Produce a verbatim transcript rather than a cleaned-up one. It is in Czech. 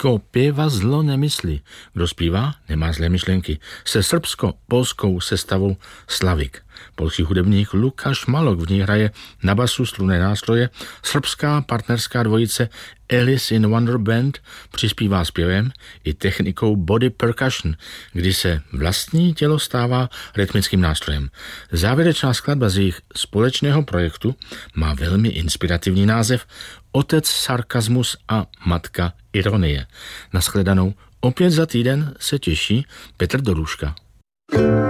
Kdo pěva zlo nemyslí, kdo zpívá, nemá zlé myšlenky. Se srbsko-polskou sestavou Slavik. Polský hudebník Lukáš Malok v ní hraje na basu strunné nástroje. Srbská partnerská dvojice Alice in Wonder Band přispívá zpěvem i technikou body percussion, kdy se vlastní tělo stává rytmickým nástrojem. Závěrečná skladba z jejich společného projektu má velmi inspirativní název Otec sarkazmus a matka ironie. Nashledanou opět za týden se těší Petr Doruška.